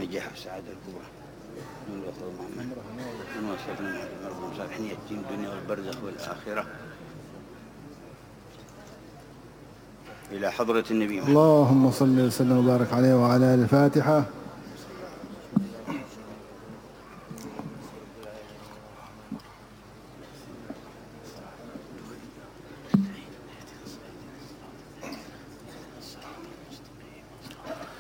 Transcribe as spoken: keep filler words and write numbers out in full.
النجاح والسعادة الكبرى من الوصول محمد من وصلنا مع المرضى المصالحين يتيم الدنيا والبرزخ والآخرة إلى حضرة النبي محمد. اللهم صل وسلم وبارك عليه وعلى آله. الفاتحة.